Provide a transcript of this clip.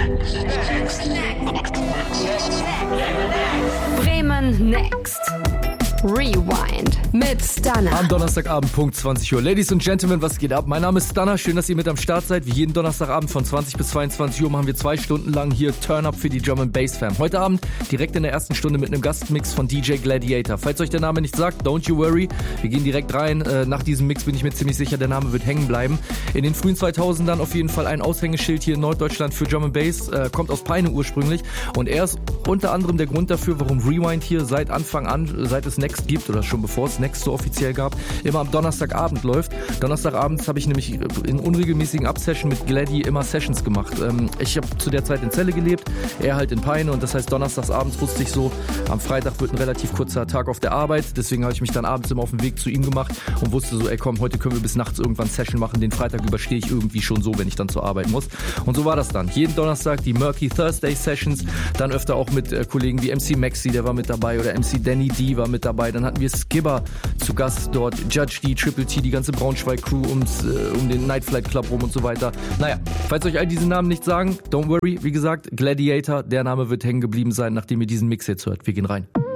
Bremen Next. Rewind mit Stunner. Am Donnerstagabend, Punkt 20 Uhr. Ladies and Gentlemen, was geht ab? Mein Name ist Stunner. Schön, dass ihr mit am Start seid. Wie jeden Donnerstagabend von 20 bis 22 Uhr machen wir 2 Stunden lang hier Turn-Up für die Drum & Bass Fam. Heute Abend direkt in der ersten Stunde mit einem Gastmix von DJ Gladiator. Falls euch der Name nicht sagt, don't you worry. Wir gehen direkt rein. Nach diesem Mix bin ich mir ziemlich sicher, der Name wird hängen bleiben. In den frühen 2000ern auf jeden Fall ein Aushängeschild hier in Norddeutschland für Drum & Bass. Kommt aus Peine ursprünglich. Und er ist unter anderem der Grund dafür, warum Rewind hier seit Anfang an, seit es Next gibt, oder schon bevor es Next so offiziell gab, immer am Donnerstagabend läuft. Donnerstagabends habe ich nämlich in unregelmäßigen Up-Session mit Glady immer Sessions gemacht. Ich habe zu der Zeit in Celle gelebt, er halt in Peine, und das heißt, donnerstagsabends wusste ich so, am Freitag wird ein relativ kurzer Tag auf der Arbeit, deswegen habe ich mich dann abends immer auf den Weg zu ihm gemacht und wusste so, ey komm, heute können wir bis nachts irgendwann Session machen, den Freitag überstehe ich irgendwie schon so, wenn ich dann zur Arbeit muss. Und so war das dann. Jeden Donnerstag die Murky Thursday Sessions, dann öfter auch mit Kollegen wie MC Maxi, der war mit dabei, oder MC Danny D war mit dabei, dann hatten wir Skibber zu Gast dort, Judge D, Triple T, die ganze Braunschweig-Crew um den Night Flight Club rum und so weiter. Naja, falls euch all diese Namen nicht sagen, don't worry, wie gesagt, Gladiator, der Name wird hängen geblieben sein, nachdem ihr diesen Mix jetzt hört. Wir gehen rein.